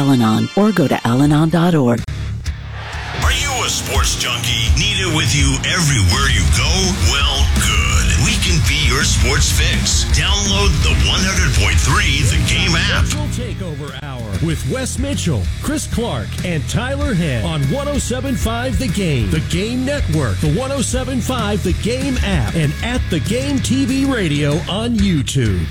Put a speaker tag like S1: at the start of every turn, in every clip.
S1: Al-Anon or go to alanon.org.
S2: Are you a sports junkie? Need it with you everywhere you go? Well, good. We can be your sports fix. Download the 100.3 The Game app.
S3: Takeover Hour with Wes Mitchell, Chris Clark, and Tyler Head on 107.5 The Game, The Game Network, the 107.5 The Game app, and at The Game TV Radio on YouTube.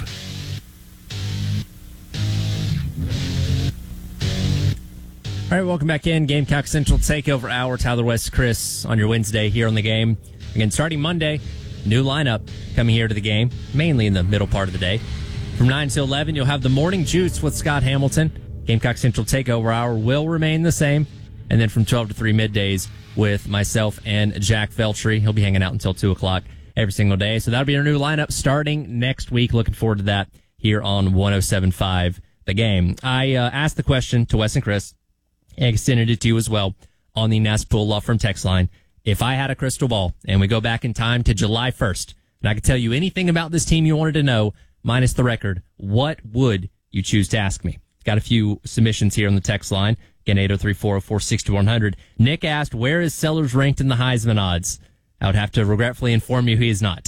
S4: All right, welcome back in. Gamecock Central Takeover Hour. Tyler, West, Chris on your Wednesday here on The Game. Again, starting Monday, new lineup coming here to The Game, mainly in the middle part of the day. From 9 to 11, you'll have the Morning Juice with Scott Hamilton. Gamecock Central Takeover Hour will remain the same. And then from 12 to 3 middays with myself and Jack Veltri. He'll be hanging out until 2 o'clock every single day. So that'll be our new lineup starting next week. Looking forward to that here on 107.5 The Game. I asked the question to Wes and Chris, and extended it to you as well on the Nashville Law Firm text line. If I had a crystal ball and we go back in time to July 1st, and I could tell you anything about this team you wanted to know, minus the record, what would you choose to ask me? Got a few submissions here on the text line. Again, 803-404-6100. Nick asked, where is Sellers ranked in the Heisman odds? I would have to regretfully inform you he is not.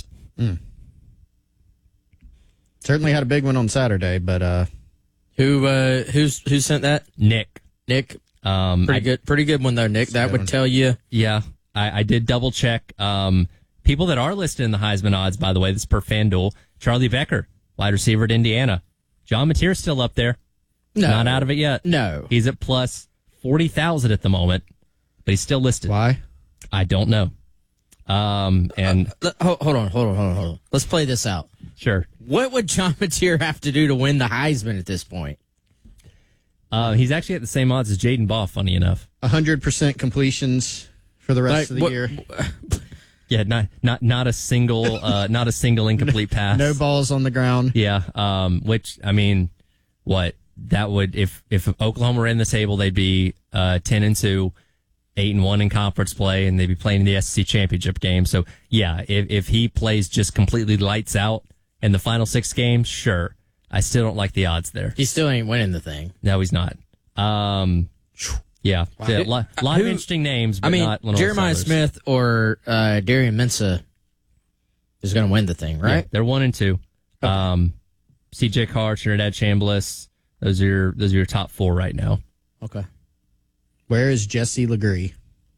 S5: Certainly had a big one on Saturday, but
S6: who sent that?
S4: Nick.
S6: Pretty good one though, Nick. That would tell you.
S4: Yeah, I did double check. People that are listed in the Heisman odds, by the way, this is per FanDuel. Charlie Becker, wide receiver at Indiana. John Mateer's still up there.
S6: No.
S4: Not out of it yet.
S6: No.
S4: He's at plus 40,000 at the moment, but he's still listed.
S5: Why?
S4: I don't know. And
S6: hold on. Let's play this out.
S4: Sure.
S6: What would John Mateer have to do to win the Heisman at this point?
S4: He's actually at the same odds as Jaden Baugh, funny enough.
S5: 100% completions for the rest of the year.
S4: Yeah, not a single incomplete pass.
S5: No balls on the ground.
S4: Yeah. Which, I mean, what that would, if Oklahoma were in the table, they'd be 10-2, 8-1 in conference play, and they'd be playing in the SEC championship game. So yeah, if he plays just completely lights out in the final 6 games, sure. I still don't like the odds there.
S6: He still ain't winning the thing.
S4: No, he's not. Yeah, wow. A lot of interesting names, but not Lenore
S6: Jeremiah
S4: Sellers.
S6: Smith or Darian Mensah is going to win the thing, right?
S4: Yeah, they're 1 and 2.
S6: Okay.
S4: CJ Carr, Trinidad Chambliss, those are your top 4 right now.
S6: Okay.
S5: Where is Jesse Legree?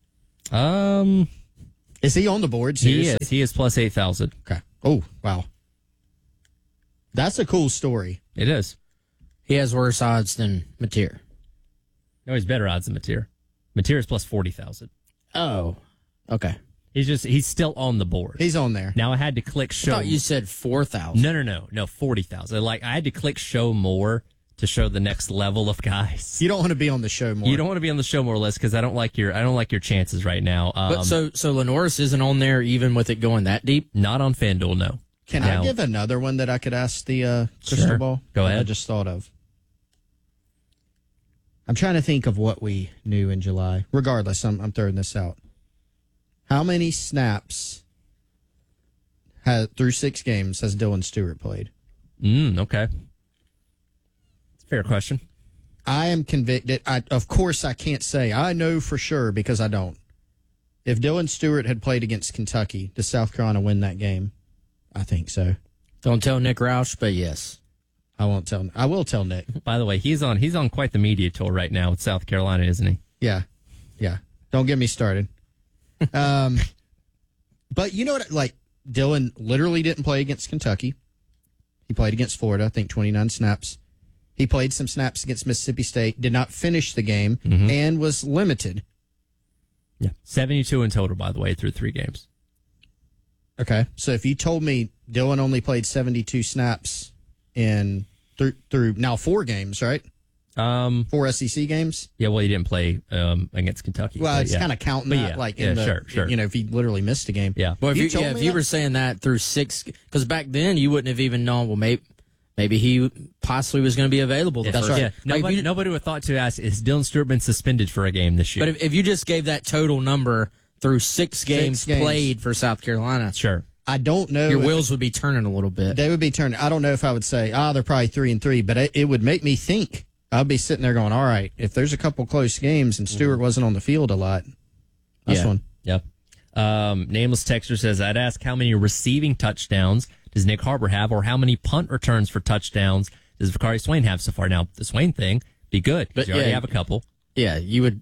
S5: Is he on the board? Seriously?
S4: He is plus 8,000.
S5: Okay. Oh, wow. That's a cool story.
S4: It is.
S6: He has worse odds than Mateer.
S4: No, he's better odds than Mateer. Mateer is plus 40,000.
S6: Oh, okay.
S4: He's still on the board.
S5: He's on there.
S4: Now I had to click show.
S6: I thought you said 4,000.
S4: No, 40,000. Like I had to click show more to show the next level of guys.
S5: You don't want to be on the show more.
S4: You don't want to be on the show more list because I don't like your chances right now.
S6: But so Lenoris isn't on there even with it going that deep?
S4: Not on FanDuel, no.
S5: Can I give another one that I could ask the crystal ball?
S4: Go ahead.
S5: I just thought of. I'm trying to think of what we knew in July. Regardless, I'm throwing this out. How many snaps through 6 games has Dylan Stewart played?
S4: Okay. Fair question.
S5: I am convicted. Of course, I can't say. I know for sure because I don't. If Dylan Stewart had played against Kentucky, does South Carolina win that game? I think so.
S6: Don't tell Nick Roush, but yes.
S5: I won't tell. I will tell Nick.
S4: By the way, he's on quite the media tour right now with South Carolina, isn't he?
S5: Yeah. Don't get me started. But you know what? Like Dylan literally didn't play against Kentucky. He played against Florida. I think 29 snaps. He played some snaps against Mississippi State. Did not finish the game and was limited.
S4: Yeah, 72 in total, by the way, through 3 games.
S5: Okay, so if you told me Dylan only played 72 snaps in through now 4 games, right? 4 SEC games.
S4: Yeah, well, he didn't play against Kentucky.
S5: Well, it's kind of counting that,
S4: sure.
S5: You know, if he literally missed a game.
S4: Yeah.
S6: Well, if you were saying that through 6, because back then you wouldn't have even known. Well, maybe he possibly was going to be available.
S5: That's right.
S4: Yeah. Nobody would have thought to ask, is Dylan Stewart been suspended for a game this year?
S6: But if you just gave that total number through 6 games played for South Carolina,
S4: sure.
S5: I don't know.
S6: Your wheels would be turning a little bit.
S5: They would be turning. I don't know if I would say, they're probably 3-3, but it would make me think I'll be sitting there going, all right, if there's a couple close games and Stewart wasn't on the field a lot, that's one.
S4: Yep. Nameless texter says, I'd ask how many receiving touchdowns does Nick Harbor have, or how many punt returns for touchdowns does Vakari Swain have so far? Now, the Swain thing be good, because you already have a couple.
S6: Yeah, you'd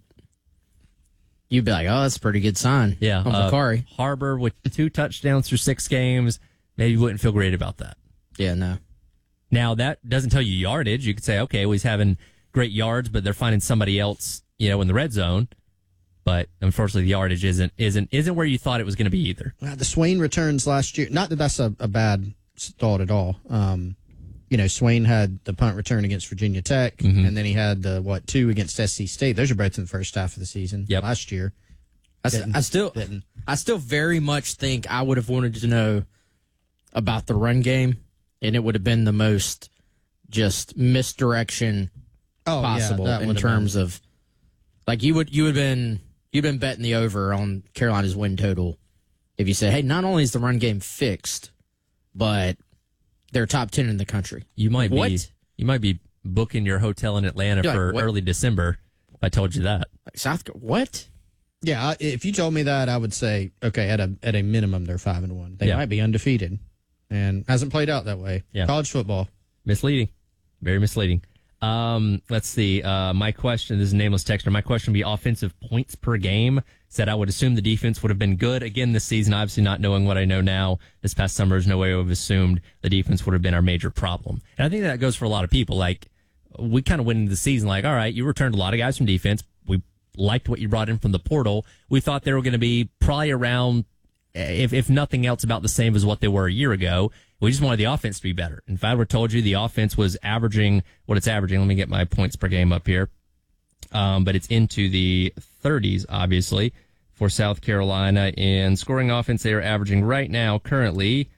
S6: be like, oh, that's a pretty good sign.
S4: Yeah.
S6: On Vakari.
S4: Harbor with 2 touchdowns through 6 games, maybe you wouldn't feel great about that.
S6: Yeah, no.
S4: Now, that doesn't tell you yardage. You could say, okay, well, he's having great yards, but they're finding somebody else, in the red zone. But unfortunately, the yardage isn't where you thought it was going to be either.
S5: The Swain returns last year, not that that's a bad thought at all. Swain had the punt return against Virginia Tech, and then he had the 2 against SC State. Those are both in the first half of the season last year.
S6: I still very much think I would have wanted to know about the run game, and it would have been the most just misdirection possible in terms of, like, you'd been betting the over on Carolina's win total if you said, hey, not only is the run game fixed, but they're top 10 in the country.
S4: You might be booking your hotel in Atlanta for early December if I told you that.
S6: What?
S5: Yeah, if you told me that, I would say, okay, at a minimum, they're 5-1. They might be undefeated, and hasn't played out that way.
S4: Yeah.
S5: College football.
S4: Misleading. Very misleading. Let's see. My question, this is a nameless texter. My question would be offensive points per game. Said I would assume the defense would have been good again this season. Obviously, not knowing what I know now, this past summer, there's no way I would have assumed the defense would have been our major problem. And I think that goes for a lot of people. Like, we kind of went into the season like, all right, you returned a lot of guys from defense. We liked what you brought in from the portal. We thought they were going to be probably around, if nothing else, about the same as what they were a year ago. We just wanted the offense to be better. If I would have told you the offense was averaging what it's averaging, let me get my points per game up here. But it's into the 30s, obviously, for South Carolina. In scoring offense, they are averaging right now, currently,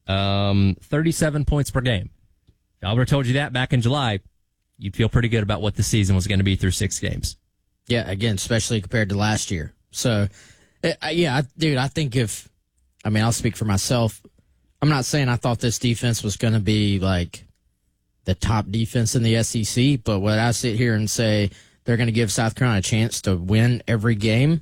S4: 37 points per game. If I would have told you that back in July, you'd feel pretty good about what the season was going to be through 6 games.
S6: Yeah, again, especially compared to last year. So, I think I'll speak for myself. I'm not saying I thought this defense was going to be like the top defense in the SEC, but when I sit here and say they're going to give South Carolina a chance to win every game,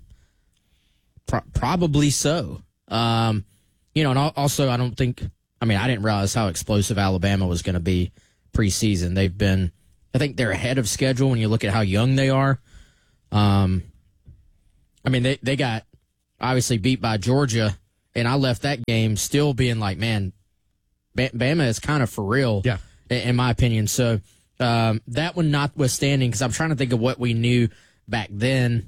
S6: probably so. And also I didn't realize how explosive Alabama was going to be preseason. I think they're ahead of schedule when you look at how young they are. They got obviously beat by Georgia. And I left that game still being like, man, Bama is kind of for real, in my opinion. So that one notwithstanding, because I'm trying to think of what we knew back then.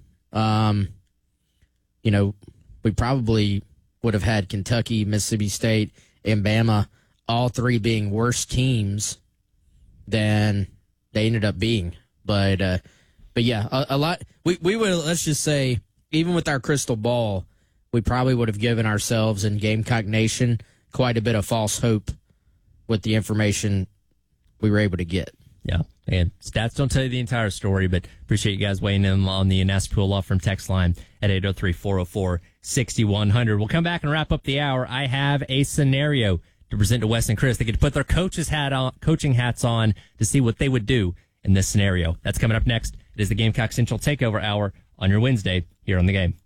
S6: We probably would have had Kentucky, Mississippi State, and Bama, all 3 being worse teams than they ended up being. But yeah, a lot. We would, let's just say, even with our crystal ball, we probably would have given ourselves in Gamecock Nation quite a bit of false hope with the information we were able to get.
S4: Yeah, and stats don't tell you the entire story, but appreciate you guys weighing in on the Nashville Law Firm text line at 803-404-6100. We'll come back and wrap up the hour. I have a scenario to present to Wes and Chris. They get to put their coaching hats on to see what they would do in this scenario. That's coming up next. It is the Gamecock Central Takeover Hour on your Wednesday here on The Game.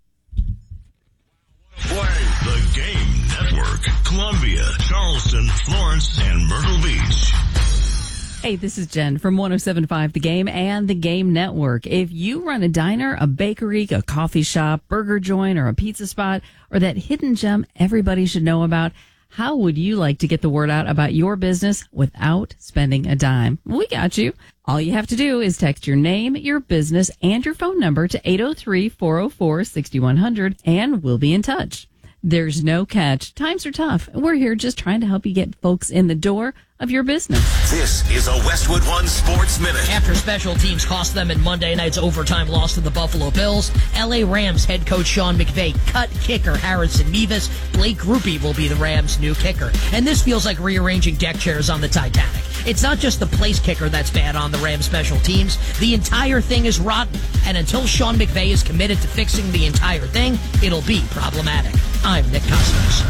S2: The Game Network. Columbia, Charleston, Florence, and Myrtle Beach.
S7: Hey, this is Jen from 107.5 The Game and The Game Network. If you run a diner, a bakery, a coffee shop, burger joint, or a pizza spot, or that hidden gem everybody should know about, how would you like to get the word out about your business without spending a dime? We got you. All you have to do is text your name, your business, and your phone number to 803-404-6100, and we'll be in touch. There's no catch. Times are tough. We're here just trying to help you get folks in the door of your business.
S2: This is a Westwood One Sports Minute.
S8: After special teams cost them in Monday night's overtime loss to the Buffalo Bills, LA Rams head coach Sean McVay cut kicker Harrison Mevis. Blake Grupe will be the Rams' new kicker. And this feels like rearranging deck chairs on the Titanic. It's not just the place kicker that's bad on the Rams special teams. The entire thing is rotten. And until Sean McVay is committed to fixing the entire thing, it'll be problematic. I'm Nick Costos.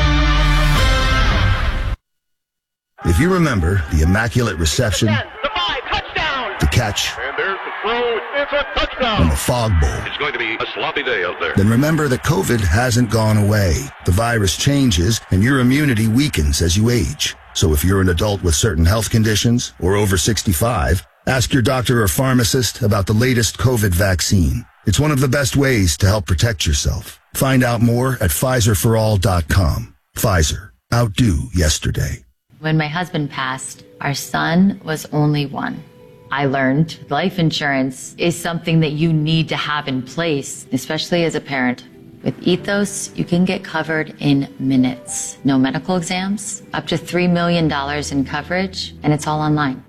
S9: If you remember the Immaculate Reception,
S10: The ball
S9: catch,
S10: And there's the throw. It's a touchdown.
S9: and the fog bowl,
S10: It's going to be a sloppy day out there.
S9: then remember that COVID hasn't gone away. The virus changes, and your immunity weakens as you age. So if you're an adult with certain health conditions or over 65, ask your doctor or pharmacist about the latest COVID vaccine. It's one of the best ways to help protect yourself. Find out more at PfizerForAll.com. Pfizer. Outdo yesterday.
S11: When my husband passed, our son was only one. I learned life insurance is something that you need to have in place, especially as a parent. With Ethos, you can get covered in minutes. No medical exams, up to $3 million in coverage, and it's all online.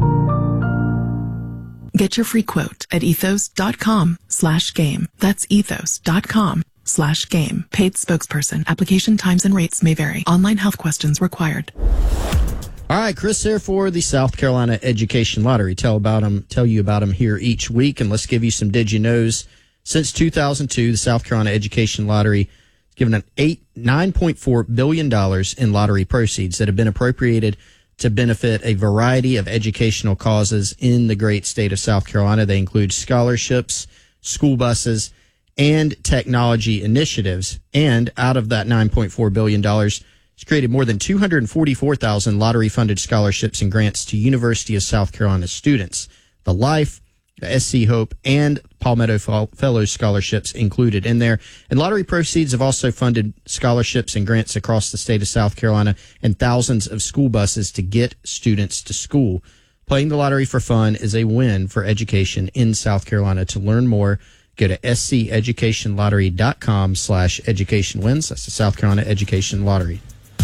S12: Get your free quote at ethos.com/game. That's ethos.com/game. Paid spokesperson. Application times and rates may vary. Online health questions required.
S5: All right, Chris here for the South Carolina Education Lottery. Tell you about them here each week, and let's give you some Did You Knows. Since 2002, the South Carolina Education Lottery has given an $9.4 billion in lottery proceeds that have been appropriated to benefit a variety of educational causes in the great state of South Carolina. They include scholarships, school buses, and technology initiatives. And out of that $9.4 billion, it's created more than 244,000 lottery-funded scholarships and grants to University of South Carolina students. The Life, the SC Hope, and Palmetto Fellows scholarships included in there. And lottery proceeds have also funded scholarships and grants across the state of South Carolina and thousands of school buses to get students to school. Playing the lottery for fun is a win for education in South Carolina. To learn more, go to sceducationlottery.com/educationwins. That's the South Carolina Education Lottery.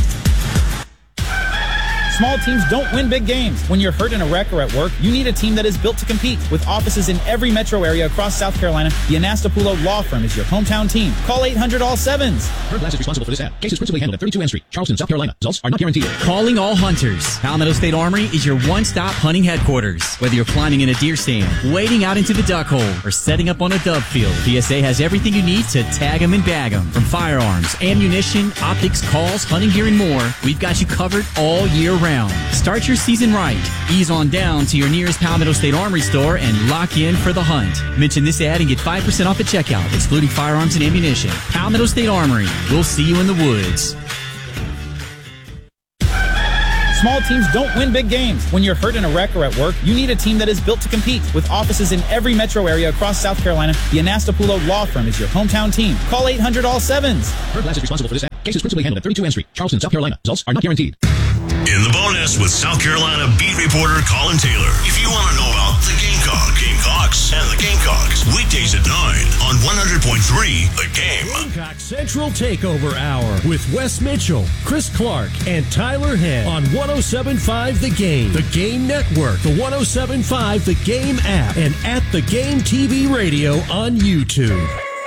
S13: Small teams don't win big games. When you're hurt in a wreck or at work, you need a team that is built to compete. With offices in every metro area across South Carolina, the Anastapulo Law Firm is your hometown team. Call 800-ALL-7s.
S14: Third class is responsible for this ad. Case is principally handled at 32 N Street, Charleston, South Carolina. Results are not guaranteed.
S15: Calling all hunters. Palmetto State Armory is your one-stop hunting headquarters. Whether you're climbing in a deer stand, wading out into the duck hole, or setting up on a dove field, PSA has everything you need to tag 'em and bag 'em. From firearms, ammunition, optics, calls, hunting gear, and more, we've got you covered all year round. Start your season right. Ease on down to your nearest Palmetto State Armory store and lock in for the hunt. Mention this ad and get 5% off at checkout, excluding firearms and ammunition. Palmetto State Armory. We'll see you in the woods.
S13: Small teams don't win big games. When you're hurt in a wreck or at work, you need a team that is built to compete. With offices in every metro area across South Carolina, the Anastapulo Law Firm is your hometown team. Call 800-ALL-7s.
S14: Third class is responsible for this ad. Case is principally handled at 32 N Street, Charleston, South Carolina. Results are not guaranteed.
S2: In the bonus with South Carolina beat reporter Colin Taylor. If you want to know about the Gamecocks, and the Gamecocks, weekdays at 9 on 100.3 The Game.
S3: Gamecock Central Takeover Hour with Wes Mitchell, Chris Clark, and Tyler Head on 107.5 The Game, The Game Network, the 107.5 The Game app, and at The Game TV Radio on YouTube.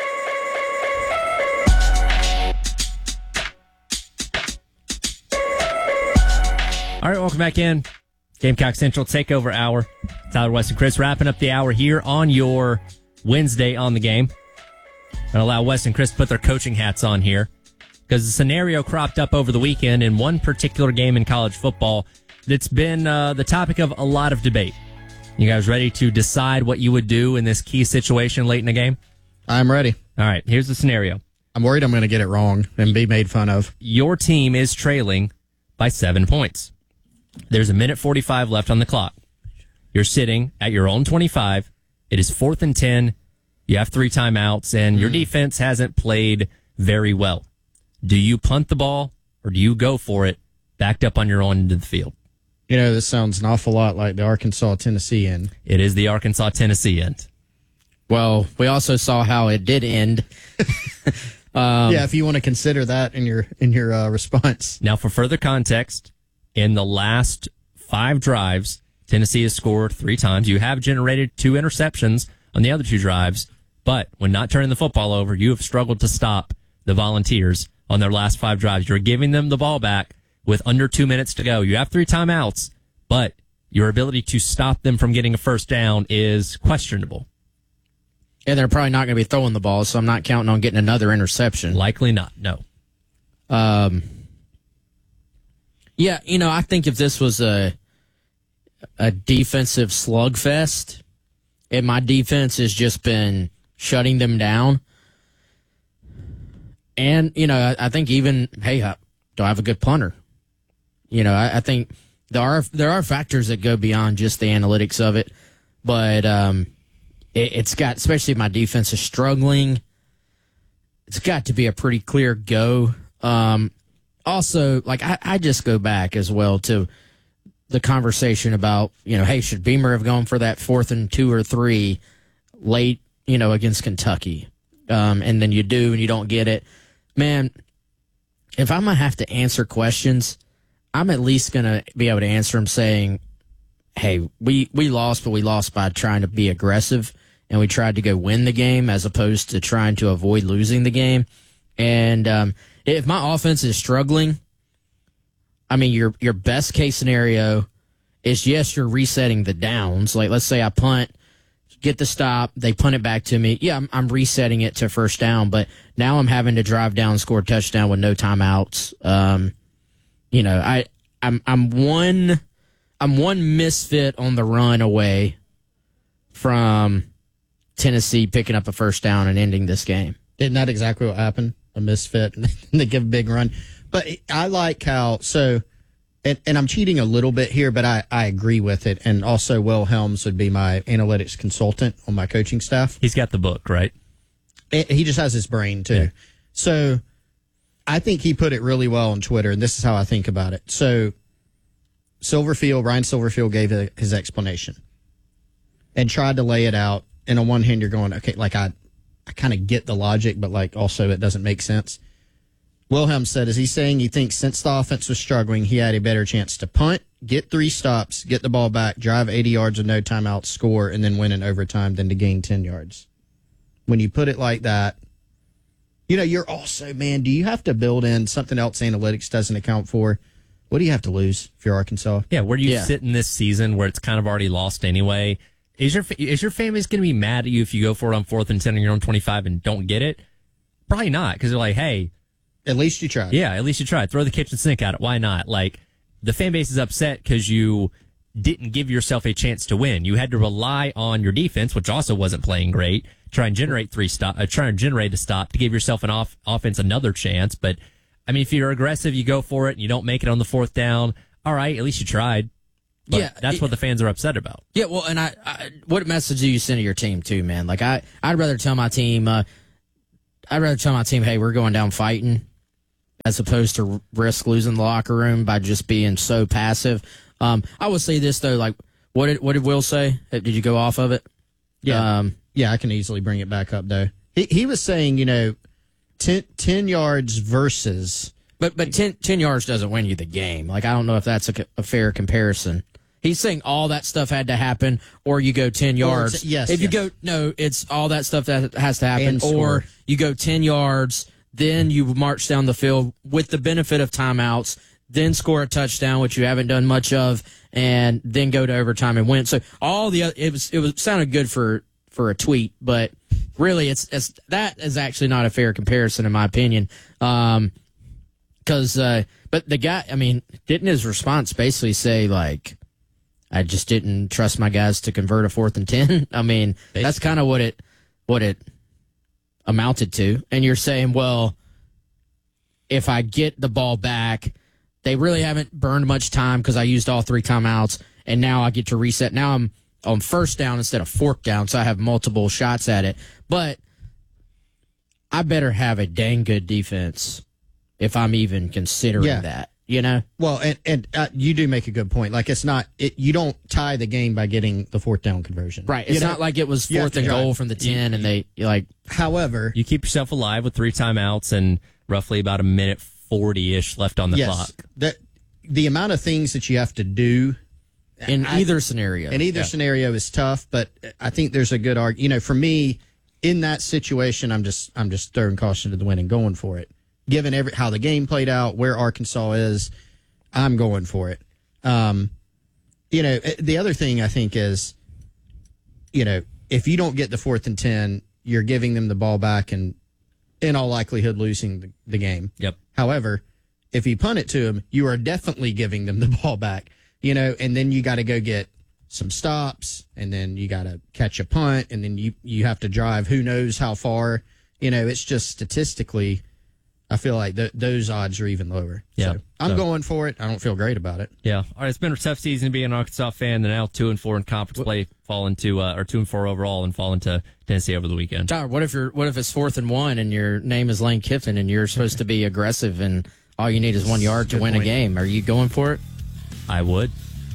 S4: All right, welcome back in. Gamecock Central Takeover Hour. Tyler, Wes, and Chris wrapping up the hour here on your Wednesday on the game. And allow Wes and Chris to put their coaching hats on here because the scenario cropped up over the weekend in one particular game in college football that's been the topic of a lot of debate. You guys ready to decide what you would do in this key situation late in the game?
S5: I'm ready.
S4: All right, here's the scenario.
S5: I'm worried I'm going to get it wrong and be made fun of.
S4: Your team is trailing by 7 points. There's a minute 45 left on the clock. You're sitting at your own 25. It is 4th and 10. You have 3 timeouts, and your defense hasn't played very well. Do you punt the ball, or do you go for it backed up on your own end of the field?
S5: You know, this sounds an awful lot like the Arkansas-Tennessee end.
S4: It is the Arkansas-Tennessee end.
S6: Well, we also saw how it did end.
S5: Yeah, if you want to consider that in your response.
S4: Now, for further context, in the last 5 drives, Tennessee has scored 3 times. You have generated 2 interceptions on the other 2 drives, but when not turning the football over, you have struggled to stop the Volunteers on their last 5 drives. You're giving them the ball back with under 2 minutes to go. You have 3 timeouts, but your ability to stop them from getting a first down is questionable.
S6: And they're probably not going to be throwing the ball, so I'm not counting on getting another interception.
S4: Likely not, no.
S6: Yeah, you know, I think if this was a defensive slugfest, and my defense has just been shutting them down. And, I think even, hey, do I have a good punter? I think there are factors that go beyond just the analytics of it. But it's got, especially if my defense is struggling, it's got to be a pretty clear go. Also, like, I just go back as well to the conversation about, hey, should Beamer have gone for that 4th and 2 or 3 late, against Kentucky? And then you do and you don't get it. Man, if I'm going to have to answer questions, I'm at least going to be able to answer them saying, hey, we lost, but we lost by trying to be aggressive, and we tried to go win the game as opposed to trying to avoid losing the game. And if my offense is struggling, I mean, your best case scenario is, yes, you're resetting the downs. Like, let's say I punt, get the stop, they punt it back to me. Yeah, I'm resetting it to first down, but now I'm having to drive down, score a touchdown with no timeouts. I'm one misfit on the run away from Tennessee picking up a first down and ending this game.
S5: Isn't that exactly what happened? A misfit, and they give a big run. But I like how, and I'm cheating a little bit here, but I agree with it. And also, Will Helms would be my analytics consultant on my coaching staff.
S4: He's got the book, right?
S5: He just has his brain, too. Yeah. So I think he put it really well on Twitter, and this is how I think about it. So Ryan Silverfield gave his explanation and tried to lay it out. And on one hand, you're going, okay, like I kind of get the logic, but like also it doesn't make sense. Wilhelm said, is he saying he thinks since the offense was struggling, he had a better chance to punt, get 3 stops, get the ball back, drive 80 yards with no timeout, score, and then win in overtime than to gain 10 yards? When you put it like that, you're also, man, do you have to build in something else analytics doesn't account for? What do you have to lose if you're Arkansas?
S4: Yeah, where do you sit in this season where it's kind of already lost anyway? Is your fan base going to be mad at you if you go for it on 4th and 10 on your own 25 and don't get it? Probably not, because they're like, hey,
S5: at least you tried.
S4: Yeah, at least you tried. Throw the kitchen sink at it. Why not? Like, the fan base is upset because you didn't give yourself a chance to win. You had to rely on your defense, which also wasn't playing great. Try and generate a stop to give yourself an offense another chance. But I mean, if you're aggressive, you go for it, and you don't make it on the 4th down. All right, at least you tried. But that's what the fans are upset about.
S6: Yeah, well, and what message do you send to your team too, man? Like, I'd rather tell my team, hey, we're going down fighting, as opposed to risk losing the locker room by just being so passive. I would say this though, like, what did Will say? Did you go off of it?
S5: Yeah, I can easily bring it back up though. He was saying, 10 yards versus,
S6: but 10 yards doesn't win you the game. Like, I don't know if that's a fair comparison. He's saying all that stuff had to happen, or you go 10 yards. It's all that stuff that has to happen, or you go 10 yards, then you march down the field with the benefit of timeouts, then score a touchdown, which you haven't done much of, and then go to overtime and win. So all the other, it sounded good for a tweet, but really that is actually not a fair comparison in my opinion. But the guy, I mean, didn't his response basically say like, I just didn't trust my guys to convert a 4th and 10. I mean, basically, that's kind of what it amounted to. And you're saying, well, if I get the ball back, they really haven't burned much time because I used all 3 timeouts, and now I get to reset. Now I'm on first down instead of 4th down, so I have multiple shots at it. But I better have a dang good defense if I'm even considering that.
S5: Well, and you do make a good point. Like, it's not you don't tie the game by getting the 4th down conversion,
S6: right? It's not like it was 4th and goal from the 10, and they like.
S5: However,
S4: you keep yourself alive with 3 timeouts and roughly about a minute 40-ish left on the clock.
S5: The amount of things that you have to do
S6: in either scenario
S5: is tough. But I think there's a good argument. For me, in that situation, I'm just throwing caution to the wind and going for it. Given how the game played out, where Arkansas is, I'm going for it. The other thing I think is, if you don't get the 4th and 10, you're giving them the ball back and in all likelihood losing the game.
S4: Yep.
S5: However, if you punt it to them, you are definitely giving them the ball back, and then you got to go get some stops, and then you got to catch a punt, and then you have to drive who knows how far. It's just statistically, I feel like those odds are even lower.
S4: Yeah,
S5: so I'm going for it. I don't feel great about it.
S4: Yeah. All right. It's been a tough season to be an Arkansas fan. They're now 2-4 in conference play, fall into or 2-4 overall, and fall into Tennessee over the weekend.
S6: Tyler, what if it's 4th and 1 and your name is Lane Kiffin and you're supposed to be aggressive and all you need is 1 yard to win a game? Are you going for it?
S4: I would.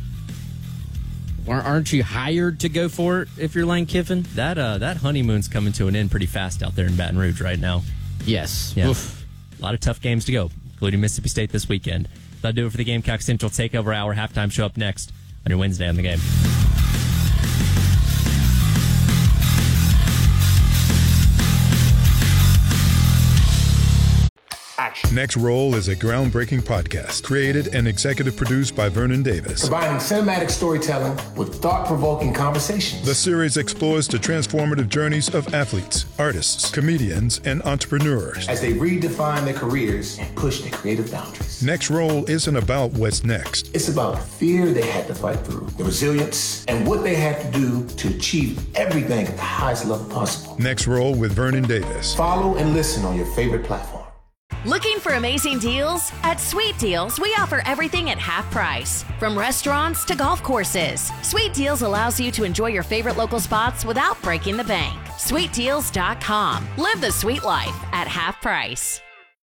S6: Aren't you hired to go for it if you're Lane Kiffin?
S4: That honeymoon's coming to an end pretty fast out there in Baton Rouge right now.
S6: Yes.
S4: Yeah. Oof. A lot of tough games to go, including Mississippi State this weekend. That'll do it for the Gamecock Central Takeover Hour. Halftime show up next on your Wednesday on the Game.
S16: Next Roll is a groundbreaking podcast created and executive produced by Vernon Davis.
S17: Combining cinematic storytelling with thought-provoking conversations.
S16: The series explores the transformative journeys of athletes, artists, comedians, and entrepreneurs
S17: as they redefine their careers and push their creative boundaries.
S16: Next Roll isn't about what's next.
S17: It's about the fear they had to fight through, the resilience, and what they had to do to achieve everything at the highest level possible.
S16: Next Roll with Vernon Davis.
S17: Follow and listen on your favorite platform.
S18: Looking for amazing deals? At Sweet Deals, we offer everything at half price. From restaurants to golf courses, Sweet Deals allows you to enjoy your favorite local spots without breaking the bank. SweetDeals.com. Live the sweet life at half price.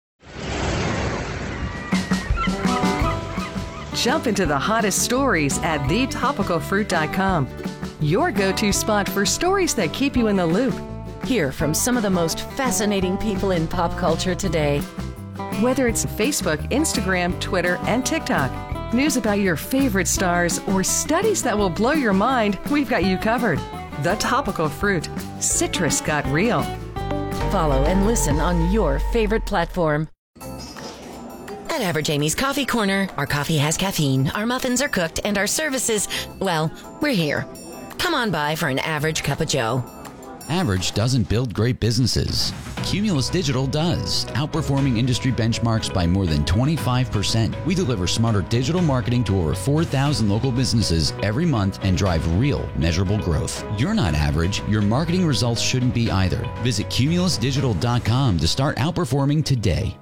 S19: Jump into the hottest stories at thetopicalfruit.com. Your go-to spot for stories that keep you in the loop. Hear from some of the most fascinating people in pop culture today. Whether it's Facebook, Instagram, Twitter, and TikTok, news about your favorite stars, or studies that will blow your mind, we've got you covered. The Topical Fruit. Citrus got real.
S18: Follow and listen on your favorite platform.
S20: At Average Amy's Coffee Corner, our coffee has caffeine, our muffins are cooked, and our services, well, we're here. Come on by for an average cup of joe.
S21: Average doesn't build great businesses. Cumulus Digital does, outperforming industry benchmarks by more than 25%. We deliver smarter digital marketing to over 4,000 local businesses every month and drive real, measurable growth. You're not average. Your marketing results shouldn't be either. Visit cumulusdigital.com to start outperforming today.